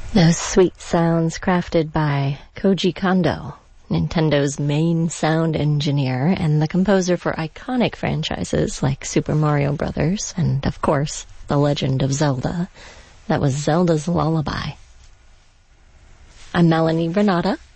Those sweet sounds crafted by Koji Kondo, Nintendo's main sound engineer and the composer for iconic franchises like Super Mario Bros. And, of course, The Legend of Zelda. That was Zelda's Lullaby. I'm Melanie Renata,